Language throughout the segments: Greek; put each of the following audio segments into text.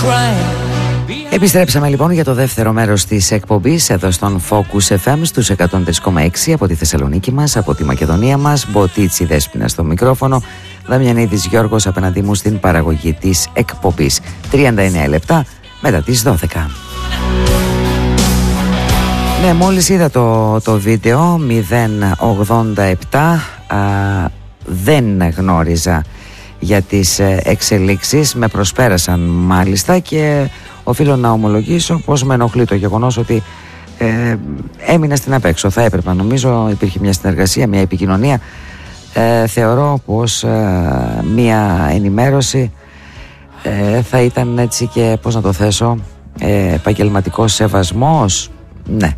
Επιστρέψαμε λοιπόν για το δεύτερο μέρος της εκπομπής εδώ στον Focus FM στους 103,6 από τη Θεσσαλονίκη μας, από τη Μακεδονία μας. Μποτίτσι Δέσποινα στο μικρόφωνο, Δαμιανίδης Γιώργος απέναντί μου στην παραγωγή της εκπομπής. 39 λεπτά μετά τις 12. Ναι, μόλις είδα το βίντεο 087, δεν γνώριζα για τις εξελίξεις, με προσπέρασαν μάλιστα και οφείλω να ομολογήσω πως με ενοχλεί το γεγονός ότι έμεινα στην απέξω. Θα έπρεπε, νομίζω υπήρχε μια συνεργασία, μια επικοινωνία. Θεωρώ πως μια ενημέρωση θα ήταν έτσι και, πώς να το θέσω, επαγγελματικός σεβασμός. Ναι,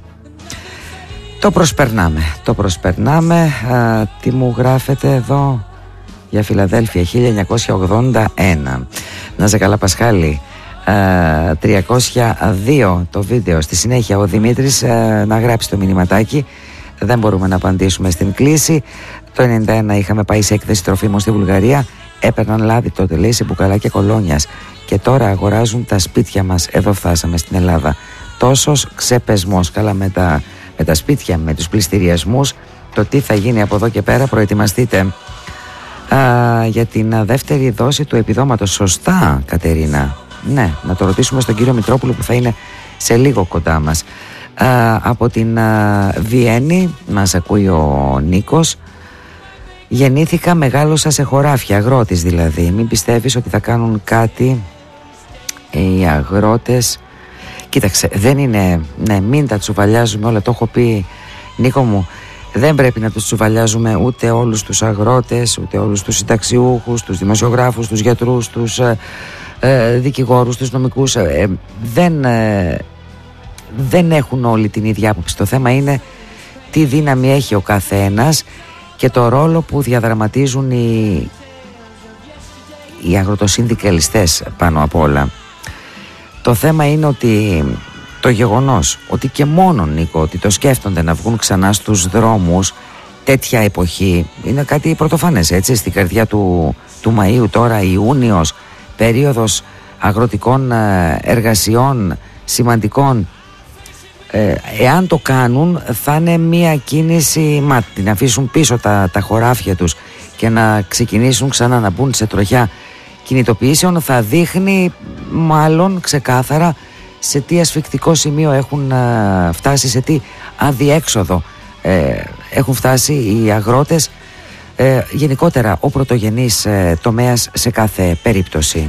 το προσπερνάμε. Τι μου γράφετε εδώ για Φιλαδέλφια 1981? Να σε καλά Πασχάλη. 302 το βίντεο. Στη συνέχεια ο Δημήτρης να γράψει το μηνυματάκι. Δεν μπορούμε να απαντήσουμε στην κλίση. Το 91 είχαμε πάει σε έκθεση τροφίμων στη Βουλγαρία. Έπαιρναν λάδι τότε, λέει, σε μπουκαλάκια κολόνιας. Και τώρα αγοράζουν τα σπίτια μας. Εδώ φτάσαμε στην Ελλάδα. Τόσος ξεπεσμός. Καλά, με τα σπίτια, με τους πληστηριασμούς. Το τι θα γίνει από εδώ και πέρα, προετοιμαστείτε για την δεύτερη δόση του επιδόματος. Σωστά, Κατερίνα? Ναι, να το ρωτήσουμε στον κύριο Μητρόπουλο που θα είναι σε λίγο κοντά μας. Από την Βιέννη μας ακούει ο Νίκος. Γεννήθηκα, μεγάλωσα σε χωράφια, αγρότης δηλαδή. Μην πιστεύεις ότι θα κάνουν κάτι οι αγρότες. Κοίταξε, δεν είναι, ναι, μην τα τσουβαλιάζουμε όλα, το έχω πει, Νίκο μου. Δεν πρέπει να τους τσουβαλιάζουμε ούτε όλους τους αγρότες, ούτε όλους τους συνταξιούχους, τους δημοσιογράφους, τους γιατρούς, τους δικηγόρους, τους νομικούς. Δεν έχουν όλοι την ίδια άποψη. Το θέμα είναι τι δύναμη έχει ο καθένας και το ρόλο που διαδραματίζουν οι αγροτοσυνδικαλιστές πάνω απ' όλα. Το θέμα είναι ότι το γεγονός ότι και μόνο, Νίκο, ότι το σκέφτονται να βγουν ξανά στους δρόμους τέτοια εποχή είναι κάτι πρωτοφανές, έτσι, στην καρδιά του Μαΐου τώρα, Ιούνιος, περίοδος αγροτικών εργασιών σημαντικών. Εάν το κάνουν θα είναι μια κίνηση μάτι, να αφήσουν πίσω τα χωράφια τους και να ξεκινήσουν ξανά να μπουν σε τροχιά κινητοποιήσεων. Θα δείχνει μάλλον ξεκάθαρα σε τι ασφικτικό σημείο έχουν φτάσει, σε τι αδιέξοδο έχουν φτάσει οι αγρότες, γενικότερα ο πρωτογενής τομέας σε κάθε περίπτωση.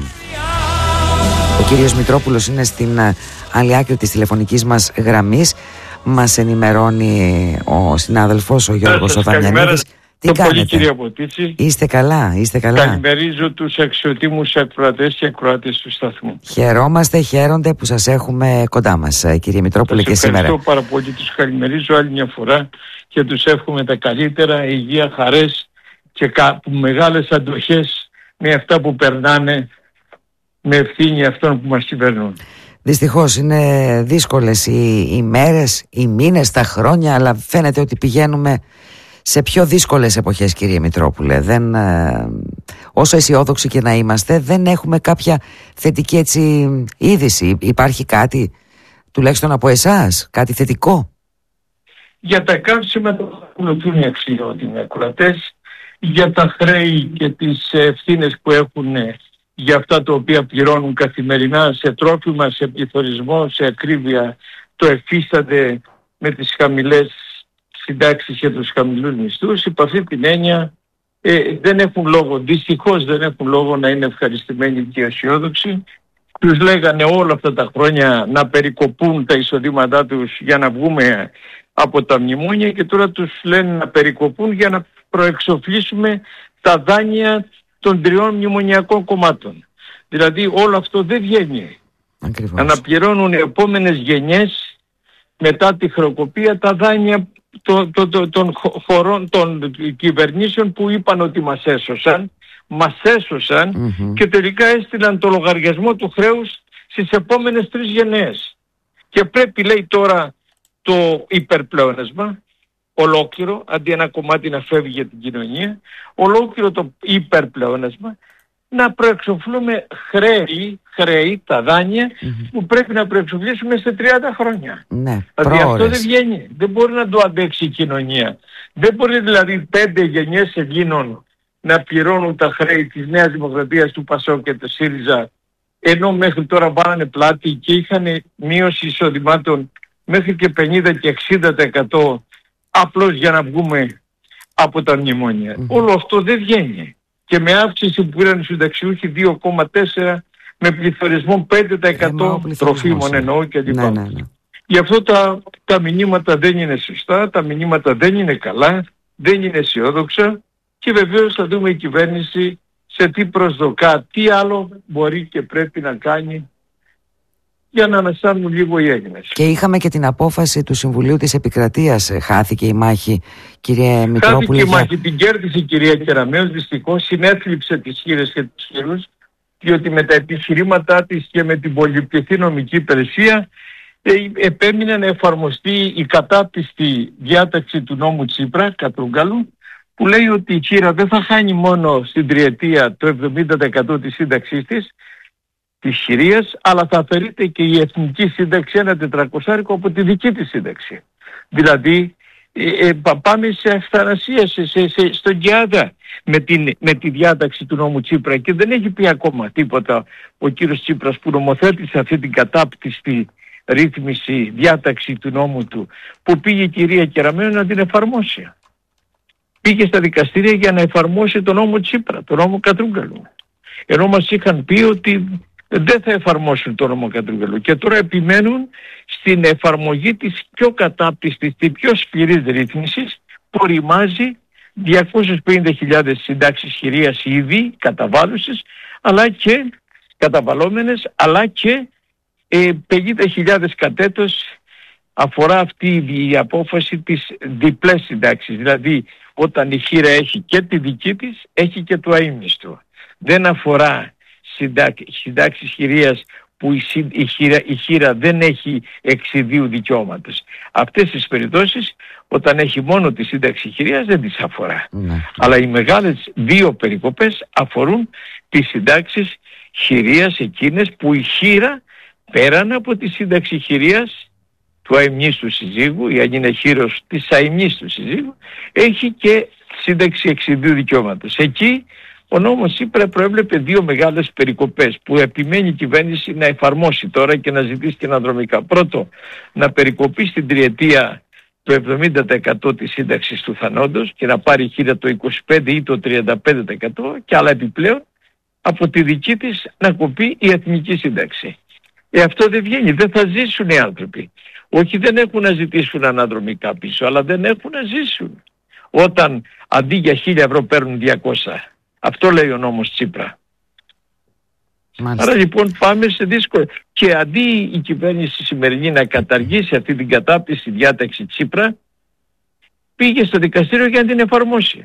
Ο κύριος Μητρόπουλος είναι στην άλλη άκρη της τηλεφωνικής μας γραμμής. Μας ενημερώνει ο συνάδελφος ο Γιώργος ο Δαμιανίδης. Τι κάνετε? Πολύ, κύριε Μποτίτσι. Είστε καλά? Καλημερίζω τους αξιότιμους ακροατές και ακροάτες του σταθμού. Χαιρόμαστε, χαίρονται που σας έχουμε κοντά μας, κύριε Μητρόπουλε, και σήμερα. Ευχαριστώ πάρα πολύ, τους καλημερίζω άλλη μια φορά και τους εύχομαι τα καλύτερα, υγεία, χαρές και μεγάλες αντοχές με αυτά που περνάνε, με ευθύνη αυτών που μας κυβερνούν. Δυστυχώς είναι δύσκολες οι μέρες, οι μήνες, τα χρόνια, αλλά φαίνεται ότι πηγαίνουμε σε πιο δύσκολες εποχές, κύριε Μητρόπουλε. Όσο αισιόδοξοι και να είμαστε, δεν έχουμε κάποια θετική έτσι είδηση. Υπάρχει κάτι, τουλάχιστον από εσάς, κάτι θετικό? Για τα καύσιμα το ακολουθούν οι αξιότιμοι ακροατές, για τα χρέη και τις ευθύνες που έχουν για αυτά τα οποία πληρώνουν καθημερινά σε τρόφιμα, σε πληθωρισμό, σε ακρίβεια, το εφίστανται με τις χαμηλές συντάξεις και τους χαμηλούς μισθούς. Υπ' αυτή την έννοια δεν έχουν λόγο, δυστυχώς δεν έχουν λόγο να είναι ευχαριστημένοι και αισιόδοξοι. Τους λέγανε όλα αυτά τα χρόνια να περικοπούν τα εισοδήματά τους για να βγούμε από τα μνημόνια και τώρα τους λένε να περικοπούν για να προεξοφλήσουμε τα δάνεια των 3 μνημονιακών κομμάτων. Δηλαδή όλο αυτό δεν βγαίνει. Ακριβώς. Να αναπληρώνουν οι επόμενες γενιές μετά τη χρεοκοπία τα δάνεια των χωρών, των κυβερνήσεων που είπαν ότι μας έσωσαν και τελικά έστειλαν το λογαριασμό του χρέους στις επόμενες 3 γενναίες. Και πρέπει, λέει, τώρα το υπερπλεόνασμα ολόκληρο, αντί ένα κομμάτι να φεύγει για την κοινωνία, ολόκληρο το υπερπλεόνασμα να προεξοφλούμε χρέη, τα δάνεια που πρέπει να προεξοφλήσουμε σε 30 χρόνια. Ναι, δηλαδή αυτό δεν βγαίνει. Δεν μπορεί να το αντέξει η κοινωνία. Δεν μπορεί δηλαδή 5 γενιές Ελλήνων να πληρώνουν τα χρέη της Νέας Δημοκρατίας, του ΠΑΣΟΚ και του ΣΥΡΙΖΑ, ενώ μέχρι τώρα βάλανε πλάτη και είχαν μείωση εισοδημάτων μέχρι και 50 και 60% απλώς για να βγούμε από τα μνημόνια. Όλο αυτό δεν βγαίνει. Και με αύξηση που πήραν οι συνταξιούχοι 2,4, με πληθωρισμό 5% τροφίμων εννοώ και λοιπά. Ναι. Γι' αυτό τα μηνύματα δεν είναι σωστά, τα μηνύματα δεν είναι καλά, δεν είναι αισιόδοξα και βεβαίως θα δούμε η κυβέρνηση σε τι προσδοκά, τι άλλο μπορεί και πρέπει να κάνει για να αναστάνουν λίγο οι Έλληνες. Και είχαμε και την απόφαση του Συμβουλίου της Επικρατείας. Χάθηκε η μάχη, κύριε Μητρόπουλε. Χάθηκε η μάχη, την κέρδισε η κυρία Κεραμέως, δυστυχώς συνέθλιψε τις χείρες και τους χείρους, διότι με τα επιχειρήματά της και με την πολυπληθή νομική υπηρεσία επέμεινε να εφαρμοστεί η κατάπιστη διάταξη του νόμου Τσίπρα, Κατρούγκαλου, που λέει ότι η χείρα δεν θα χάνει μόνο στην τριετία το 70% της σύνταξής της χειρίας, αλλά θα αφαιρείται και η εθνική σύνταξη 1.400 από τη δική της σύνταξη. Δηλαδή πάμε σε αυθανασία, στον Κιάδα με τη διάταξη του νόμου Τσίπρα, και δεν έχει πει ακόμα τίποτα ο κύριος Τσίπρας που νομοθέτησε αυτή την κατάπτυστη ρύθμιση, διάταξη του νόμου του, που πήγε η κυρία Κεραμέως να την εφαρμόσει. Πήγε στα δικαστήρια για να εφαρμόσει τον νόμο Τσίπρα, τον νόμο Κατρούγκαλου. Ενώ μας είχαν πει ότι δεν θα εφαρμόσουν τον νόμο Κατρούγκαλου. Και τώρα επιμένουν στην εφαρμογή της πιο κατάπτυστης, της πιο σκληρής ρύθμισης που ρημάζει 250.000 συντάξεις χειρίας ήδη καταβάλλουσες, αλλά και καταβαλλόμενες, αλλά και 50.000 κατέτος. Αφορά αυτή η απόφαση της διπλές συντάξεις. Δηλαδή όταν η χείρα έχει και τη δική της, έχει και το αείμνηστο. Δεν αφορά συντάξεις χειρίας που η χείρα δεν έχει εξιδίου δικαιώματος. Αυτές τις περιπτώσεις, όταν έχει μόνο τη σύνταξη χειρίας, δεν τις αφορά. Αλλά οι μεγάλες δύο περικοπές αφορούν τις συντάξεις χειρίας εκείνες που η χείρα, πέραν από τη σύνταξη χειρίας του αειμνήστου συζύγου, ή αν είναι χείρος της αειμνήστου συζύγου, έχει και σύνταξη εξιδίου δικαιώματος. Εκεί ο νόμος Τσίπρα προέβλεπε δύο μεγάλες περικοπές που επιμένει η κυβέρνηση να εφαρμόσει τώρα και να ζητήσει και αναδρομικά. Πρώτο, να περικοπεί στην τριετία το 70% της σύνταξης του θανόντος και να πάρει η χείρα το 25% ή το 35%, και άλλα επιπλέον από τη δική της να κοπεί η εθνική σύνταξη. Αυτό δεν βγαίνει, δεν θα ζήσουν οι άνθρωποι. Όχι, δεν έχουν να ζητήσουν αναδρομικά πίσω, αλλά δεν έχουν να ζήσουν όταν αντί για 1.000 ευρώ παίρνουν 200. Αυτό λέει ο νόμος Τσίπρα. Μάλιστα. Άρα λοιπόν πάμε σε δύσκολο. Και αντί η κυβέρνηση σημερινή να καταργήσει αυτή την κατάπτυστη διάταξη Τσίπρα, πήγε στο δικαστήριο για να την εφαρμόσει.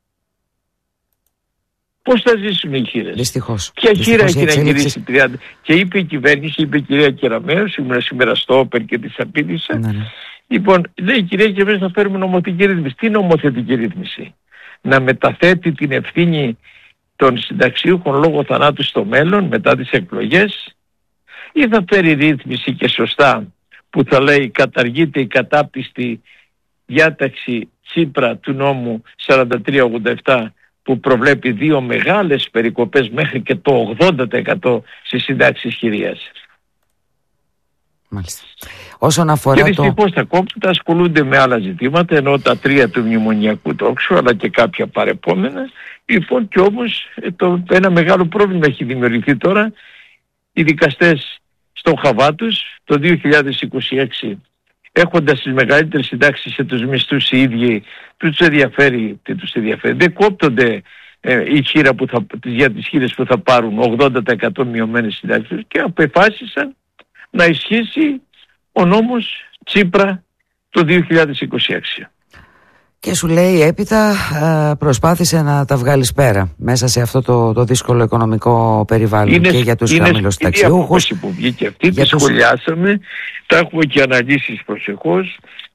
Πώς θα ζήσουν οι χείρες? Δυστυχώς. Ποια χείρα έχει να γυρίσει 30? Και είπε η κυβέρνηση, είπε η κυρία Κεραμέως, ήμουν σήμερα στο Όπερ και της απείλησα. Ναι. Λοιπόν, λέει η κυρία Κεραμέως να φέρουμε νομοθετική ρύθμιση. Τι νομοθετική ρύθμιση? Να μεταθέτει την ευθύνη των συνταξιούχων λόγω θανάτου στο μέλλον μετά τις εκλογές, ή θα φέρει ρύθμιση και σωστά που θα λέει καταργείται η κατάπτυστη διάταξη Τσίπρα του νόμου 4387 που προβλέπει δύο μεγάλες περικοπές μέχρι και το 80% στις συντάξεις χειρίας. Μάλιστα. Όσον αφορά και δυστυχώς τα κόμματα ασχολούνται με άλλα ζητήματα, ενώ τα τρία του μνημονιακού τόξου αλλά και κάποια παρεπόμενα. Λοιπόν, και όμως ένα μεγάλο πρόβλημα έχει δημιουργηθεί τώρα. Οι δικαστές στον χαβά τους το 2026, έχοντας τις μεγαλύτερες συντάξεις σε τους μισθούς οι ίδιοι, τους ενδιαφέρει, τι τους ενδιαφέρει? Δεν κόπτονται για τις χείρες που θα πάρουν 80% μειωμένες συντάξεις, και αποφάσισαν να ισχύσει ο νόμος Τσίπρα το 2026. Και σου λέει έπειτα προσπάθησε να τα βγάλεις πέρα μέσα σε αυτό το δύσκολο οικονομικό περιβάλλον και για τους χαμηλοσταξιούχους. Είναι η απόφαση που βγήκε αυτή, τη σχολιάσαμε, τα έχουμε και αναλύσεις προσεχώς.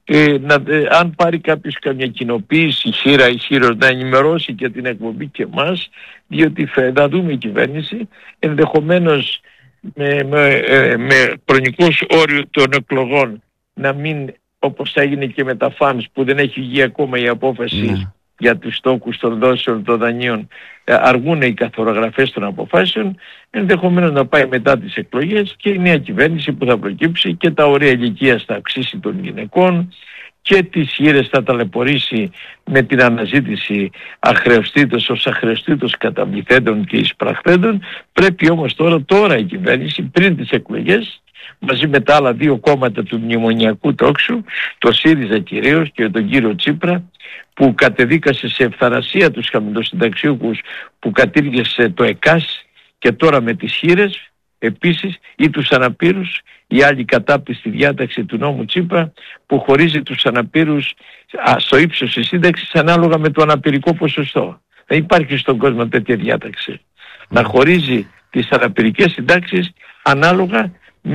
αν πάρει κάποιος καμιά κοινοποίηση χείρα ή χείρος, να ενημερώσει και την εκπομπή και εμάς, διότι θα δούμε η κυβέρνηση ενδεχομένως με χρονικό όριο των εκλογών να μην, όπως έγινε και με τα φανς που δεν έχει βγει ακόμα η απόφαση για τους στόχους των δόσεων των δανείων, αργούν οι καθορογραφές των αποφάσεων, ενδεχομένως να πάει μετά τις εκλογές και η νέα κυβέρνηση που θα προκύψει και τα όρια ηλικίας θα αυξήσει των γυναικών και τις χείρες θα ταλαιπωρήσει με την αναζήτηση αχρεωστήτως ως αχρεωστήτως καταβληθέντων και εισπραχθέντων. Πρέπει όμως τώρα η κυβέρνηση πριν τις εκλογές, μαζί με τα άλλα δύο κόμματα του μνημονιακού τόξου, το ΣΥΡΙΖΑ κυρίως και τον κύριο Τσίπρα, που κατεδίκασε σε ευθανασία τους χαμηλοσυνταξιούχους, που κατήργησε το ΕΚΑΣ, και τώρα με τις χείρες επίσης, ή τους αναπήρους, η άλλη κατάπτυστη διάταξη του νόμου Τσίπρα που χωρίζει τους αναπήρους στο ύψος της σύνταξης ανάλογα με το αναπηρικό ποσοστό. Δεν υπάρχει στον κόσμο τέτοια διάταξη. Να χωρίζει τις αναπηρικές συντάξεις ανάλογα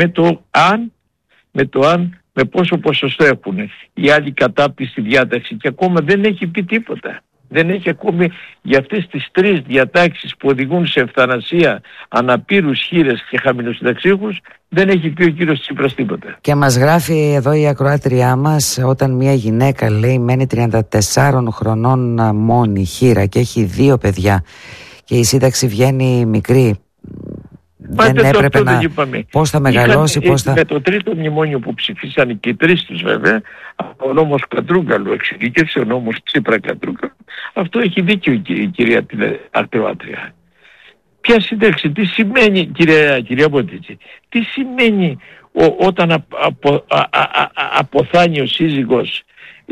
με πόσο ποσοστό έχουν. Η άλλη κατάπτυστη διάταξη, και ακόμα δεν έχει πει τίποτα. Δεν έχει ακόμη για αυτές τις τρεις διατάξεις που οδηγούν σε ευθανασία αναπήρους, χείρες και χαμηλοσυνταξίχους, δεν έχει πει ο κύριος Τσίπρας τίποτα. Και μας γράφει εδώ η ακροάτριά μας, όταν μια γυναίκα, λέει, μένει 34 χρονών μόνη, χείρα, και έχει 2 παιδιά και η σύνταξη βγαίνει μικρή, δεν έπρεπε να... Πώς θα μεγαλώσει, πώς θα... Με το τρίτο μνημόνιο που ψηφίσαν και οι τρεις τους βέβαια, ο νόμος Κατρούγκαλου εξηγήκευσε, ο νόμος Τσίπρα Κατρούγκαλου, αυτό έχει δίκιο η κυρία την ακροάτρια. Ποια σύνταξη, τι σημαίνει, κυρία Μποτίτσι, τι σημαίνει όταν αποθάνει ο σύζυγος,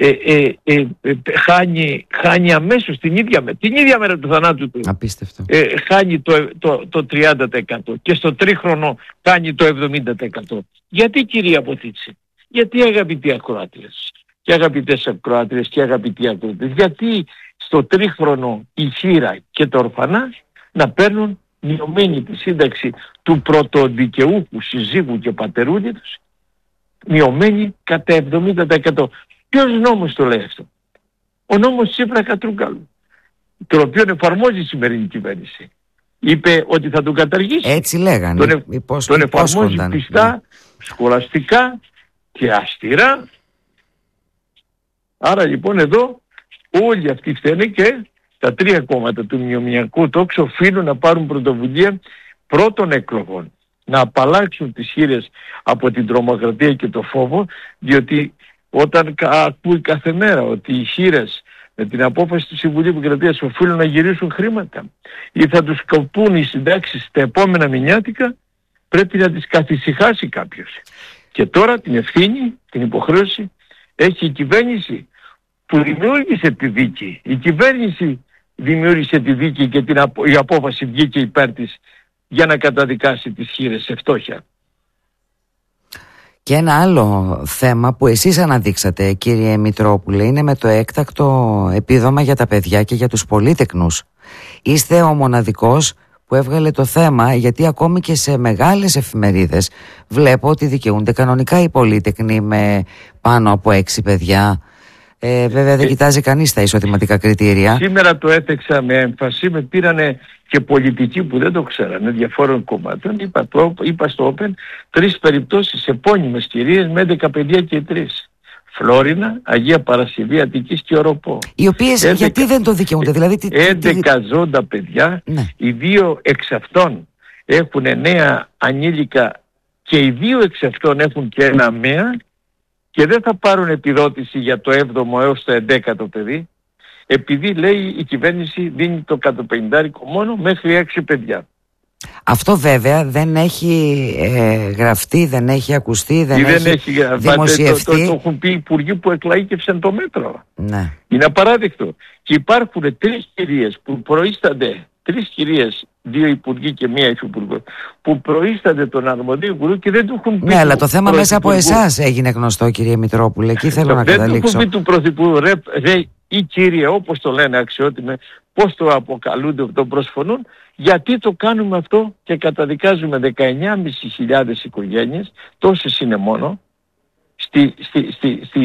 χάνει αμέσως την ίδια μέρα του θανάτου του. Απίστευτο. Χάνει το 30% και στο τρίχρονο χάνει το 70%. Γιατί, κυρία Ποτίτση, γιατί, αγαπητοί ακροάτριες και αγαπητές ακροάτριες και αγαπητοί ακροάτριες, γιατί στο τρίχρονο η χείρα και το ορφανά να παίρνουν μειωμένη τη σύνταξη του πρωτοδικαιούχου συζύγου και πατερούλη τους, μειωμένη κατά 70%. Ποιος νόμος το λέει αυτό? Ο νόμος Τσίπρα Κατρούγκαλου, τον οποίο εφαρμόζει η σημερινή κυβέρνηση. Είπε ότι θα τον καταργήσει. Έτσι λέγανε. Τον εφαρμόζει πιστά, σχολαστικά και αυστηρά. Άρα λοιπόν εδώ όλοι αυτοί φταίνε και τα τρία κόμματα του μνημονιακού τόξου οφείλουν να πάρουν πρωτοβουλία πρώτων εκλογών, να απαλλάξουν τις χείρες από την τρομοκρατία και το φόβο, διότι όταν ακούει κάθε μέρα ότι οι χείρες με την απόφαση του Συμβουλίου Επικρατείας οφείλουν να γυρίσουν χρήματα ή θα τους κοπούν οι συντάξεις τα επόμενα μηνιάτικα, πρέπει να τις καθησυχάσει κάποιος. Και τώρα την ευθύνη, την υποχρέωση έχει η κυβέρνηση που δημιούργησε τη δίκη. Η κυβέρνηση δημιούργησε τη δίκη και η απόφαση βγήκε υπέρ της για να καταδικάσει τις χείρες σε φτώχεια. Και ένα άλλο θέμα που εσείς αναδείξατε, κύριε Μητρόπουλε, είναι με το έκτακτο επίδομα για τα παιδιά και για τους πολύτεκνους. Είστε ο μοναδικός που έβγαλε το θέμα, γιατί ακόμη και σε μεγάλες εφημερίδες βλέπω ότι δικαιούνται κανονικά οι πολύτεκνοι με πάνω από 6 παιδιά. Βέβαια δεν κοιτάζει κανείς τα εισοδηματικά κριτήρια. Σήμερα το έθεξα με έμφαση, με πήρανε και πολιτικοί που δεν το ξέρανε, διαφόρων κομμάτων. Είπα στο Open 3 περιπτώσεις επώνυμες κυρίες με 11 παιδιά και 3. Φλόρινα, Αγία Παρασκευή, Αττικής και Οροπό. Οι οποίες 11, γιατί δεν το δικαιούνται, δηλαδή 11 ζώντα παιδιά, ναι. Οι 2 εξ αυτών έχουν 9 ανήλικα και οι 2 εξ αυτών έχουν και ένα αμαία και δεν θα πάρουν επιδότηση για το 7ο έως το 11ο παιδί, επειδή λέει η κυβέρνηση δίνει το 150 μόνο μέχρι 6 παιδιά. Αυτό βέβαια δεν έχει γραφτεί, δεν έχει ακουστεί, δεν έχει δημοσιευτεί. Το έχουν πει οι υπουργοί που εκλαΐκευσαν το μέτρο. Ναι. Είναι απαράδεκτο. Και υπάρχουν 3 κυρίες που προείστανται, 3 κυρίες, 2 υπουργοί και 1 υφυπουργό, που προείστανται τον αρμοδίο υπουργού και δεν του έχουν πει. Ναι, αλλά το θέμα μέσα από εσάς έγινε γνωστό, κύριε Μητρόπουλε. Εκεί θέλω να καταλήξω. Δεν του έχουν πει του Πρωθυπουργού, ρε ή κύριε, όπως το λένε αξιότιμε, πώς το αποκαλούνται, το προσφωνούν, γιατί το κάνουμε αυτό και καταδικάζουμε 19.500 οικογένειες, τόσες είναι μόνο,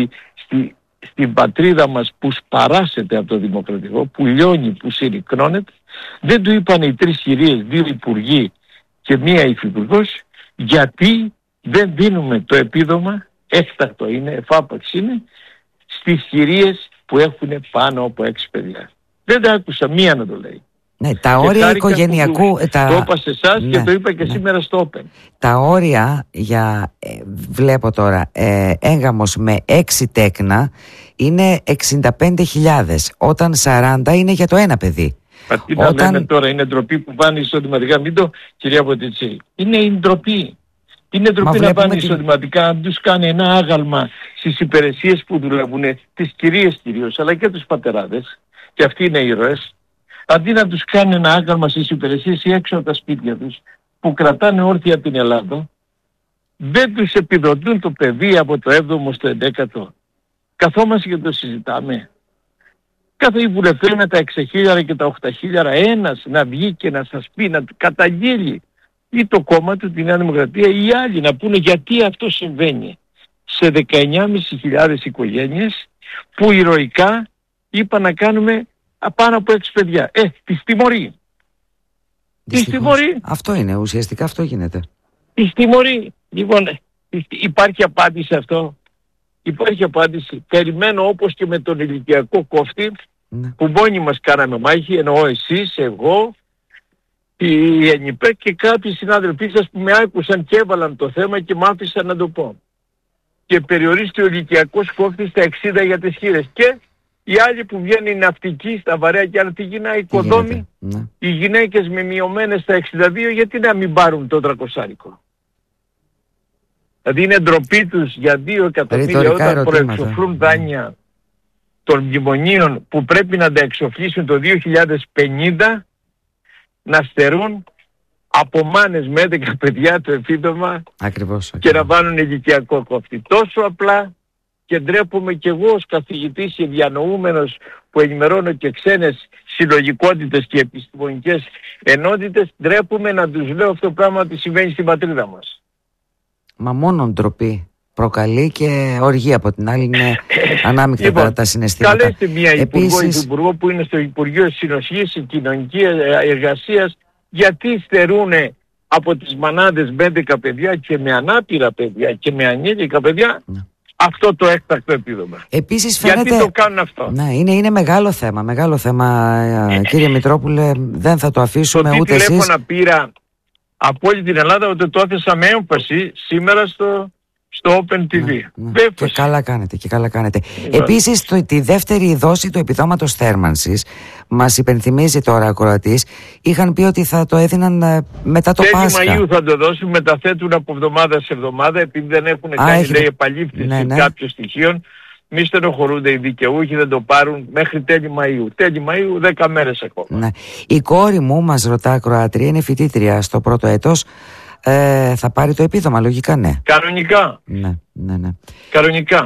στην πατρίδα μας που σπαράσεται από το δημοκρατικό, που λιώνει, που συρρυκνώνεται, δεν του είπαν οι 3 κυρίες, 2 υπουργοί και 1 υφυπουργός, γιατί δεν δίνουμε το επίδομα, έκτακτο είναι, εφάπαξ είναι, στις κυρίες που έχουν πάνω από 6 παιδιά. Δεν τα άκουσα μία να το λέει. Ναι, τα όρια οικογενειακού. Το είπα σε εσάς, και το είπα και σήμερα στο Open. Τα όρια για, βλέπω τώρα, έγγαμος με 6 τέκνα είναι 65.000. Όταν 40 είναι για το ένα παιδί. Τι να λέμε τώρα, είναι ντροπή που πάνε εισοδηματικά. Μην το, κυρία Ποτιτσί. Είναι η ντροπή. Είναι ντροπή να πάνε εισοδηματικά, αν τους κάνει ένα άγαλμα στις υπηρεσίες που δουλεύουν, τις κυρίες κυρίως, αλλά και τους πατεράδες, και αυτοί είναι ήρωες. Αντί να τους κάνει ένα άγαλμα στις υπηρεσίες ή έξω από τα σπίτια τους, που κρατάνε όρθια την Ελλάδα, δεν τους επιδοτούν το παιδί από το 7ο στο 11ο. Καθόμαστε και το συζητάμε. Κάθε βουλευτές με τα 6.000 και τα 8.000, ένας να βγει και να σας πει, να καταγγείλει, ή το κόμμα του, τη Νέα Δημοκρατία, ή οι άλλοι να πούνε γιατί αυτό συμβαίνει σε 19.500 οικογένειες που ηρωικά είπαν να κάνουμε πάνω από 6 παιδιά. Τις τιμωρεί. Τις τιμωρεί. Αυτό είναι, ουσιαστικά αυτό γίνεται. Τις τιμωρεί. Λοιπόν, υπάρχει απάντηση σε αυτό. Υπάρχει απάντηση. Περιμένω, όπως και με τον ηλικιακό κόφτη, που μόνοι μας κάναμε μάχη, εννοώ εσείς, εγώ, η ΕΝΙΠΕ και κάποιοι συνάδελφοί σας που με άκουσαν και έβαλαν το θέμα και μ' άφησαν να το πω. Και περιορίστηκε ο ηλικιακός κόφτης στα 60 για τις χείρες. Και οι άλλοι που βγαίνουν ναυτικοί στα βαρέα και άλλα, τι γίνα, οικοδόμοι, οι γυναίκες με μειωμένες στα 62, γιατί να μην πάρουν το 300. Δηλαδή είναι ντροπή τους για 2 εκατομμύρια όταν προεξοφλούν δάνεια των μνημονίων που πρέπει να τα εξοφλήσουν το 2050, να στερούν από μάνες με 11 παιδιά το επίδομα. Ακριβώς. Και να βάλουν ηλικιακό κόφτη. Τόσο απλά, και ντρέπομαι κι εγώ ως καθηγητής και διανοούμενος που ενημερώνω και ξένες συλλογικότητες και επιστημονικές ενότητες, ντρέπομαι να τους λέω αυτό το πράγμα ότι συμβαίνει στην πατρίδα μας. Μα μόνο ντροπή προκαλεί, και οργή από την άλλη, είναι ανάμεικτα λοιπόν, τα συναισθήματα. Καλέστε μια υπουργό που είναι στο Υπουργείο Συνοχής και Κοινωνικής Εργασίας, γιατί στερούν από τις μανάδες με 11 παιδιά και με ανάπηρα παιδιά και με ανήλικα παιδιά αυτό το έκτακτο επίδομα. Επίσης φαίνεται, γιατί το κάνουν αυτό. Ναι, είναι μεγάλο θέμα, κύριε Μητρόπουλε, δεν θα το αφήσουμε το ούτε εσείς. Το τηλέφωνα πήρα από όλη την Ελλάδα, ότι το έθεσα με έμφαση σήμερα στο Open TV. Και καλά κάνετε. Επίσης τη δεύτερη δόση του επιδόματος θέρμανσης, μας υπενθυμίζει τώρα ο ακροατής, είχαν πει ότι θα το έδιναν μετά το Πάσχα. Τέλη Μαΐου θα το δώσουν, μεταθέτουν από εβδομάδα σε εβδομάδα, επειδή δεν έχουν κάνει λέει επαλήφθηση κάποιων στοιχείων. Μη στενοχωρούνται οι δικαιούχοι, δεν το πάρουν μέχρι τέλη Μαΐου. Τέλη Μαΐου 10 μέρες ακόμα. Ναι. Η κόρη μου, μας ρωτά ακροατρία, είναι φοιτήτρια στο πρώτο έτος. Θα πάρει το επίδομα, λογικά ναι. Κανονικά. Ναι. Κανονικά.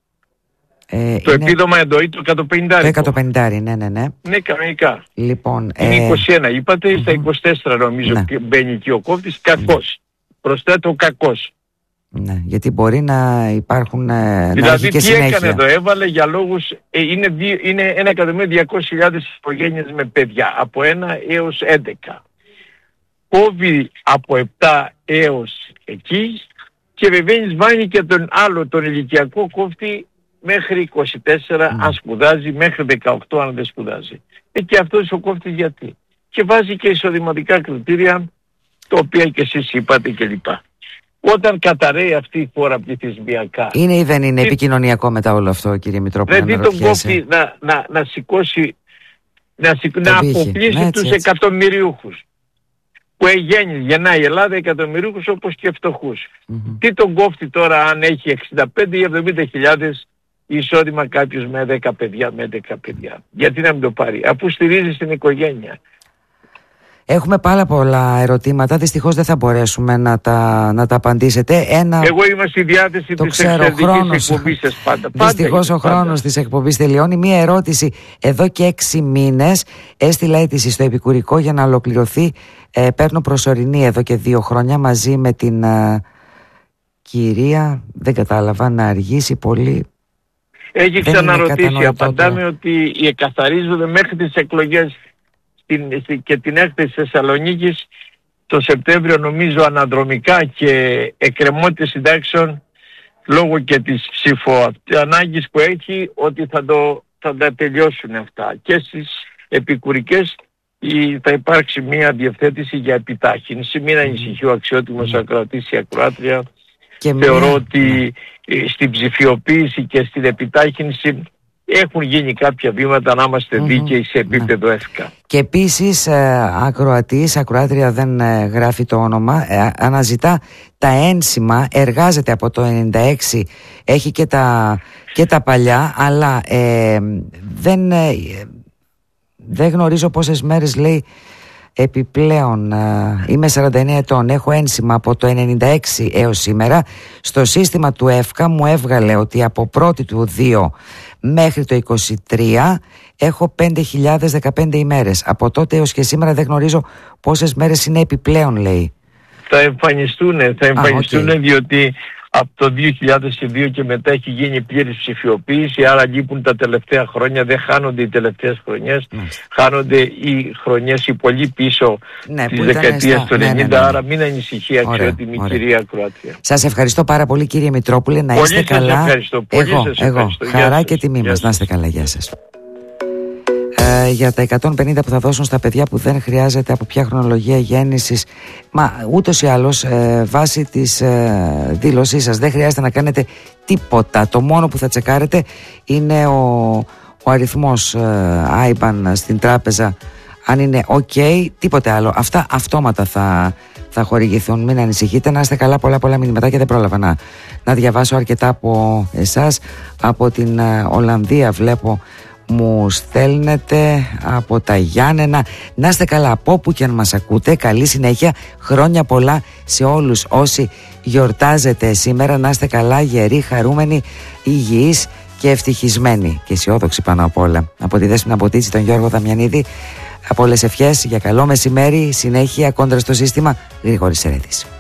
Το επίδομα εννοεί το 150. Το 150, ναι. Ναι, κανονικά. Λοιπόν, είναι 21, είπατε, στα 24 νομίζω μπαίνει εκεί ο κόφτης. Κακός. Προσθέτω κακός. Ναι, γιατί μπορεί να υπάρχουν. Δηλαδή τι έκανε εδώ, έβαλε για λόγους. Είναι 1.200.000 οικογένειες με παιδιά, από 1 έως 11. Κόβει από 7 έως εκεί και βεβαίως βάνει και τον άλλο, τον ηλικιακό κόφτη μέχρι 24 αν σπουδάζει, μέχρι 18 αν δεν σπουδάζει. Και αυτός ο κόφτης γιατί. Και βάζει και εισοδηματικά κριτήρια, τα οποία και εσείς είπατε κλπ. Όταν καταραίει αυτή η χώρα πληθυσμιακά. Είναι ή δεν είναι επικοινωνιακό μετά όλο αυτό, κύριε Μητρόπουλε? Δεν τον κόφτει να σηκώσει, να αποκλείσει τους εκατομμυριούχους. Που γεννάει η Ελλάδα εκατομμυρίουχους όπως και φτωχούς. Τι τον κόφτει τώρα αν έχει 65 ή 70.000 εισόδημα κάποιος με 10 παιδιά, με 11 παιδιά? Γιατί να μην το πάρει, αφού στηρίζει στην οικογένεια? Έχουμε πάρα πολλά ερωτήματα, δυστυχώς δεν θα μπορέσουμε να τα απαντήσετε. Εγώ είμαι στη διάθεση της εξαιρετικής εκπομπής σας πάντα. Δυστυχώς ο χρόνος της εκπομπής τελειώνει. Μία ερώτηση: εδώ και 6 μήνες έστειλα αίτηση στο Επικουρικό για να ολοκληρωθεί. Παίρνω προσωρινή εδώ και 2 χρόνια μαζί με την κυρία, δεν κατάλαβα, να αργήσει πολύ. Έχει ξαναρωτήσει. Απαντάμε ότι εκαθαρίζονται μέχρι τις εκλογές και την έκθεση της Θεσσαλονίκης το Σεπτέμβριο, νομίζω, αναδρομικά και εκκρεμότητες συντάξεων λόγω και της ψηφοανάγκης που έχει, ότι θα τα τελειώσουν αυτά. Και στις επικουρικές θα υπάρξει μια διευθέτηση για επιτάχυνση. Μην ανησυχεί ο αξιότιμος ακροατής ή ακροάτρια. Θεωρώ ότι στην ψηφιοποίηση και στην επιτάχυνση έχουν γίνει κάποια βήματα, να είμαστε δίκαιοι σε επίπεδο ΕΦΚΑ. Και επίσης ακροατής, ακροάτρια δεν γράφει το όνομα, αναζητά τα ένσημα, εργάζεται από το 96, έχει και τα παλιά, αλλά δεν γνωρίζω πόσες μέρες, λέει, επιπλέον. Είμαι 49 ετών, έχω ένσημα από το 96 έως σήμερα. Στο σύστημα του ΕΦΚΑ μου έβγαλε ότι από 1η του 2 μέχρι το 23 έχω 5.015 ημέρες. Από τότε έως και σήμερα δεν γνωρίζω πόσες μέρες είναι επιπλέον, λέει. Θα εμφανιστούν, διότι από το 2002 και μετά έχει γίνει πλήρης ψηφιοποίηση, άρα λείπουν τα τελευταία χρόνια, δεν χάνονται οι τελευταίες χρονιές, χάνονται οι χρονιές οι πολύ πίσω της δεκαετίας του 90, άρα μην ανησυχεί αξιότιμη κυρία Κροατία. Σας ευχαριστώ πάρα πολύ, κύριε Μητρόπουλε, να είστε καλά. Εγώ, χαρά και τιμή μας, να είστε καλά, γεια σας. Για τα 150 που θα δώσουν στα παιδιά που δεν χρειάζεται από ποια χρονολογία γέννησης, μα ούτως ή άλλως βάσει της δήλωσής σας δεν χρειάζεται να κάνετε τίποτα. Το μόνο που θα τσεκάρετε είναι ο αριθμός IBAN στην τράπεζα, αν είναι ok, τίποτε άλλο. Αυτά αυτόματα θα χορηγηθούν, μην ανησυχείτε. Να είστε καλά, πολλά μηνυματάκια δεν πρόλαβα να διαβάσω αρκετά από εσάς. Από την Ολλανδία βλέπω μου στέλνετε, από τα Γιάννενα. Να είστε καλά από όπου και αν μας ακούτε. Καλή συνέχεια, χρόνια πολλά σε όλους όσοι γιορτάζετε σήμερα. Να είστε καλά, γεροί, χαρούμενοι, υγιείς και ευτυχισμένοι και αισιόδοξοι πάνω απ' όλα. Από τη Δέσποινα Μποτίτση, τον Γιώργο Δαμιανίδη, από όλες ευχές για καλό μεσημέρι, συνέχεια κόντρα στο σύστημα, Γρηγόρης Σερέτης.